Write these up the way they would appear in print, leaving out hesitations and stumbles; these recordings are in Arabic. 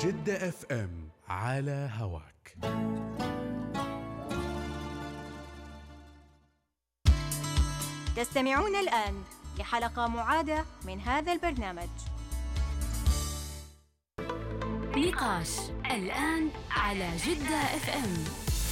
جدة اف ام على هواك. تستمعون الآن لحلقة معادة من هذا البرنامج. نقاش الآن على جدة اف ام.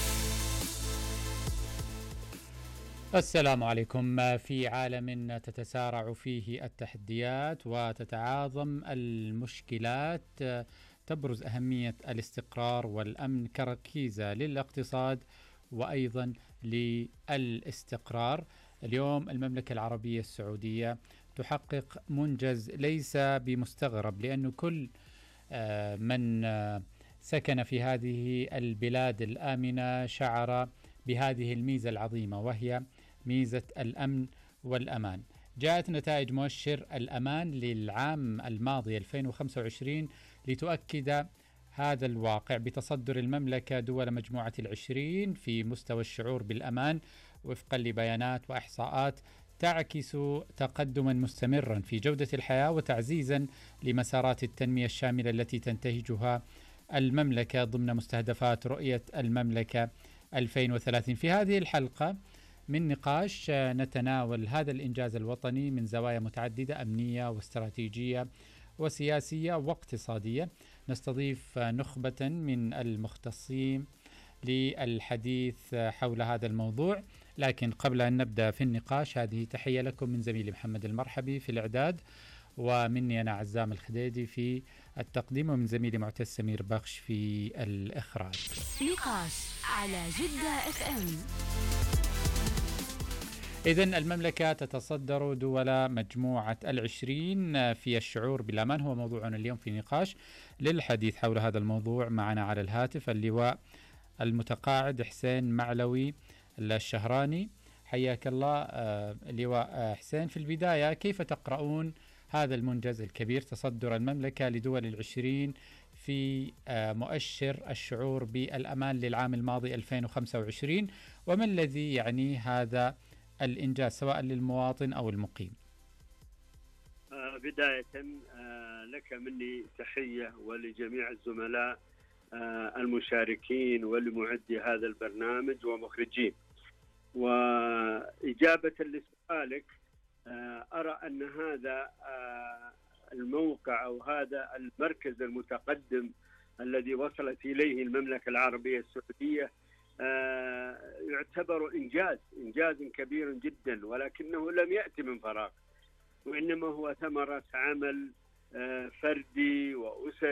السلام عليكم. في عالم تتسارع فيه التحديات وتتعاظم المشكلات، تبرز أهمية الاستقرار والأمن كركيزة للاقتصاد وأيضا للاستقرار. اليوم المملكة العربية السعودية تحقق منجز ليس بمستغرب، لأنه كل من سكن في هذه البلاد الآمنة شعر بهذه الميزة العظيمة، وهي ميزة الأمن والأمان. جاءت نتائج مؤشر الأمان للعام الماضي 2025 لتؤكد هذا الواقع، بتصدر المملكة دول مجموعة ال20 في مستوى الشعور بالأمان، وفقا لبيانات وإحصاءات تعكس تقدما مستمرا في جودة الحياة وتعزيزا لمسارات التنمية الشاملة التي تنتهجها المملكة ضمن مستهدفات رؤية المملكة 2030. في هذه الحلقة من نقاش نتناول هذا الإنجاز الوطني من زوايا متعددة، أمنية واستراتيجية وسياسية واقتصادية. نستضيف نخبة من المختصين للحديث حول هذا الموضوع، لكن قبل أن نبدأ في النقاش هذه تحية لكم من زميلي محمد المرحبي في الإعداد، ومني أنا عزام الخديدي في التقديم، ومن زميلي معتز سمير بخش في الإخراج. نقاش على جدة اف ام. إذن المملكة تتصدر دول مجموعة ال20 في الشعور بالأمان، هو موضوعنا اليوم في نقاش. للحديث حول هذا الموضوع معنا على الهاتف اللواء المتقاعد حسين معلوي الشهراني. حياك الله اللواء حسين. في البداية، كيف تقرؤون هذا المنجز الكبير، تصدر المملكة لدول ال20 في مؤشر الشعور بالأمان للعام الماضي 2025، وما الذي يعني هذا الإنجاز سواء للمواطن أو المقيم؟ بداية لك مني تحية ولجميع الزملاء المشاركين ولمعدي هذا البرنامج ومخرجين. وإجابة لسؤالك، أرى أن هذا الموقع أو هذا المركز المتقدم الذي وصلت إليه المملكة العربية السعودية يعتبر إنجاز كبير جدا، ولكنه لم يأتي من فراغ، وإنما هو ثمرة عمل فردي